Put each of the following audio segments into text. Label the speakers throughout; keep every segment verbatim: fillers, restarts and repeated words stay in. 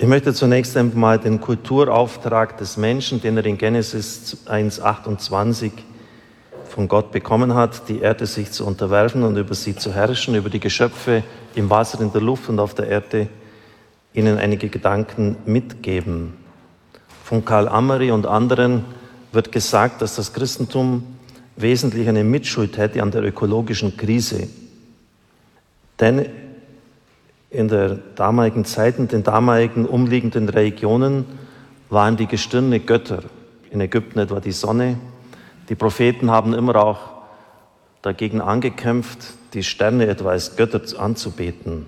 Speaker 1: Ich möchte zunächst einmal den Kulturauftrag des Menschen, den er in Genesis eins achtundzwanzig von Gott bekommen hat, die Erde sich zu unterwerfen und über sie zu herrschen, über die Geschöpfe im Wasser, in der Luft und auf der Erde, Ihnen einige Gedanken mitgeben. Von Karl Ameri und anderen wird gesagt, dass das Christentum wesentlich eine Mitschuld hätte an der ökologischen Krise. Denn in der damaligen Zeit, in den damaligen umliegenden Religionen waren die Gestirne Götter. In Ägypten etwa die Sonne. Die Propheten haben immer auch dagegen angekämpft, die Sterne etwa als Götter anzubeten.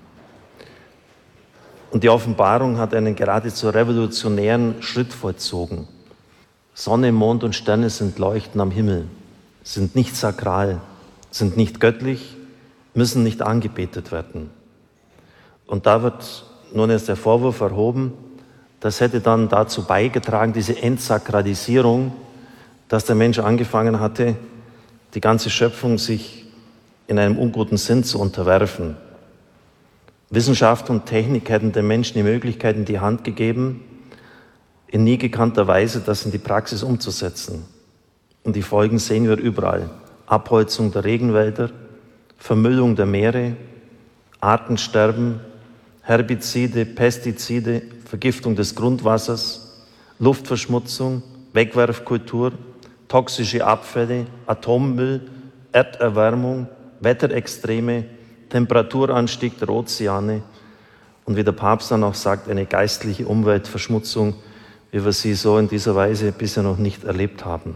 Speaker 1: Und die Offenbarung hat einen geradezu revolutionären Schritt vollzogen. Sonne, Mond und Sterne sind Leuchten am Himmel, sind nicht sakral, sind nicht göttlich, müssen nicht angebetet werden. Und da wird nun erst der Vorwurf erhoben, das hätte dann dazu beigetragen, diese Entsakralisierung, dass der Mensch angefangen hatte, die ganze Schöpfung sich in einem unguten Sinn zu unterwerfen. Wissenschaft und Technik hätten dem Menschen die Möglichkeit in die Hand gegeben, in nie gekannter Weise das in die Praxis umzusetzen. Und die Folgen sehen wir überall. Abholzung der Regenwälder, Vermüllung der Meere, Artensterben, Herbizide, Pestizide, Vergiftung des Grundwassers, Luftverschmutzung, Wegwerfkultur, toxische Abfälle, Atommüll, Erderwärmung, Wetterextreme, Temperaturanstieg der Ozeane und wie der Papst dann auch sagt, eine geistliche Umweltverschmutzung, wie wir sie so in dieser Weise bisher noch nicht erlebt haben.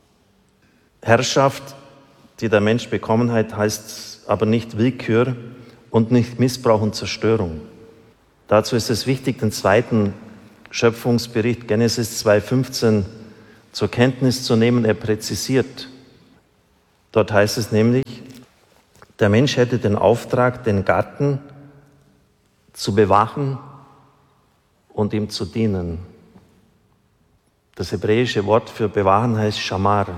Speaker 1: Herrschaft, die der Mensch bekommen hat, heißt aber nicht Willkür und nicht Missbrauch und Zerstörung. Dazu ist es wichtig, den zweiten Schöpfungsbericht Genesis zwei fünfzehn zur Kenntnis zu nehmen. Er präzisiert. Dort heißt es nämlich, der Mensch hätte den Auftrag, den Garten zu bewachen und ihm zu dienen. Das hebräische Wort für bewachen heißt Shamar.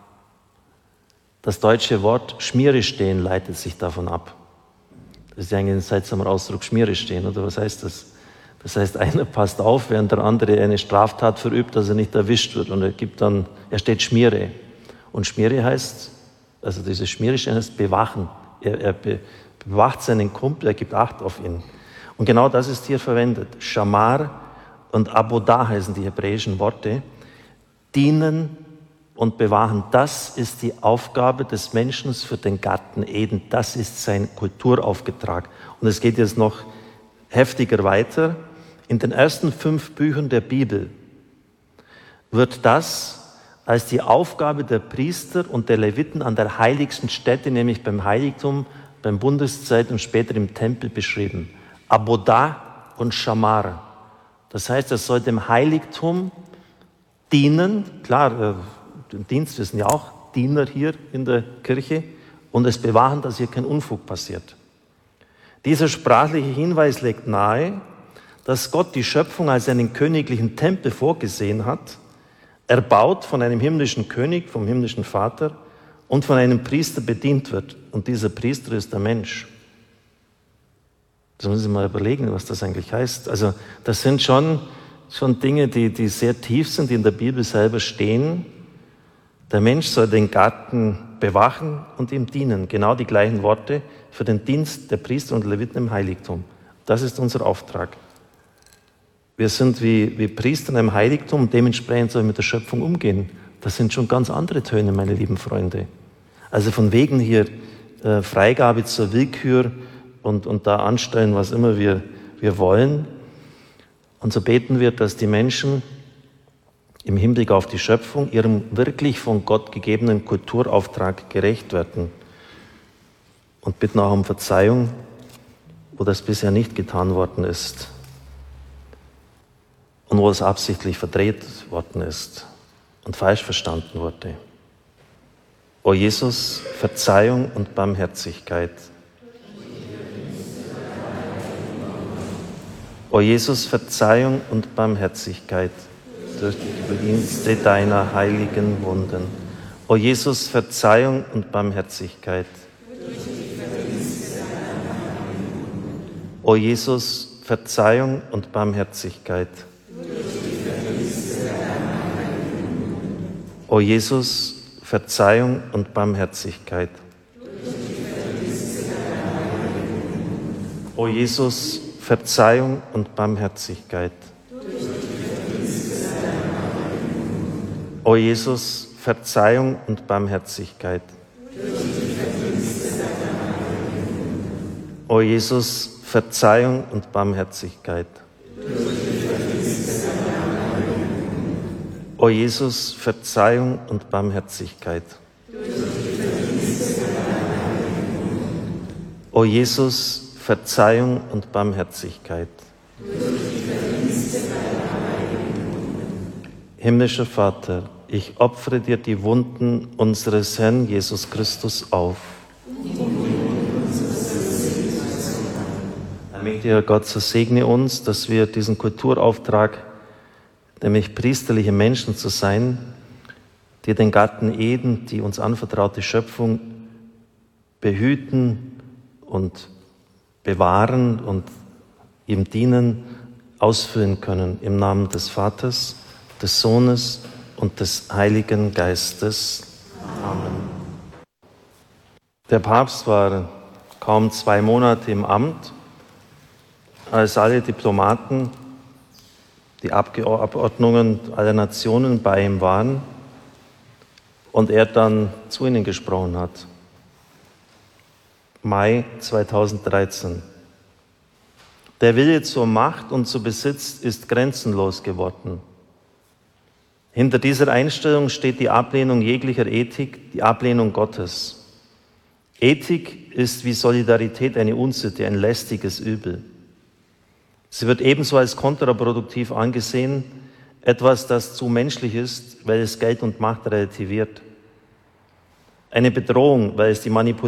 Speaker 1: Das deutsche Wort Schmiere stehen leitet sich davon ab. Das ist ja eigentlich ein seltsamer Ausdruck, Schmiere stehen, oder was heißt das? Das heißt, einer passt auf, während der andere eine Straftat verübt, dass er nicht erwischt wird. Und er gibt dann, er steht Schmiere. Und Schmiere heißt, also dieses Schmiere stehen heißt bewachen. Er, er be, bewacht seinen Kumpel, er gibt Acht auf ihn. Und genau das ist hier verwendet. Shamar und Abodah heißen die hebräischen Worte. Dienen und bewahren, das ist die Aufgabe des Menschen für den Garten Eden. Das ist sein Kulturauftrag. Und es geht jetzt noch heftiger weiter. In den ersten fünf Büchern der Bibel wird das als die Aufgabe der Priester und der Leviten an der heiligsten Stätte, nämlich beim Heiligtum, beim Bundeszelt und später im Tempel beschrieben. Abodah und Shamar. Das heißt, er soll dem Heiligtum dienen, klar, den Dienst, wir sind ja auch Diener hier in der Kirche, und es bewahren, dass hier kein Unfug passiert. Dieser sprachliche Hinweis legt nahe, dass Gott die Schöpfung als einen königlichen Tempel vorgesehen hat, erbaut von einem himmlischen König, vom himmlischen Vater, und von einem Priester bedient wird. Und dieser Priester ist der Mensch. Das müssen Sie mal überlegen, was das eigentlich heißt. Also das sind schon, schon Dinge, die, die sehr tief sind, die in der Bibel selber stehen. Der Mensch soll den Garten bewachen und ihm dienen. Genau die gleichen Worte für den Dienst der Priester und Leviten im Heiligtum. Das ist unser Auftrag. Wir sind wie, wie Priester in einem Heiligtum und dementsprechend sollen wir mit der Schöpfung umgehen. Das sind schon ganz andere Töne, meine lieben Freunde. Also von wegen hier äh, Freigabe zur Willkür und, und da anstellen, was immer wir, wir wollen. Und so beten wir, dass die Menschen im Hinblick auf die Schöpfung ihrem wirklich von Gott gegebenen Kulturauftrag gerecht werden. Und bitten auch um Verzeihung, wo das bisher nicht getan worden ist und wo es absichtlich verdreht worden ist und falsch verstanden wurde. O Jesus, Verzeihung und Barmherzigkeit. O Jesus, Verzeihung und Barmherzigkeit durch die Verdienste deiner heiligen Wunden. O Jesus, Verzeihung und Barmherzigkeit. O Jesus, Verzeihung und Barmherzigkeit. O Jesus, Verzeihung und Barmherzigkeit. O Jesus, Verzeihung und Barmherzigkeit. O Jesus, Verzeihung und Barmherzigkeit. O Jesus, Verzeihung und Barmherzigkeit. O Jesus, Verzeihung und Barmherzigkeit. O Jesus, Verzeihung und Barmherzigkeit. Himmlischer Vater, ich opfere dir die Wunden unseres Herrn Jesus Christus auf. Allmächtiger Gott, so segne uns, dass wir diesen Kulturauftrag, nämlich priesterliche Menschen zu sein, die den Garten Eden, die uns anvertraute Schöpfung, behüten und bewahren und ihm dienen, ausführen können. Im Namen des Vaters, des Sohnes und des Heiligen Geistes. Amen. Der Papst war kaum zwei Monate im Amt, als alle Diplomaten, die Abgeordnungen aller Nationen bei ihm waren und er dann zu ihnen gesprochen hat. Mai zweitausenddreizehn. Der Wille zur Macht und zu Besitz ist grenzenlos geworden. Hinter dieser Einstellung steht die Ablehnung jeglicher Ethik, die Ablehnung Gottes. Ethik ist wie Solidarität eine Unsitte, ein lästiges Übel. Sie wird ebenso als kontraproduktiv angesehen, etwas, das zu menschlich ist, weil es Geld und Macht relativiert. Eine Bedrohung, weil es die Manipulation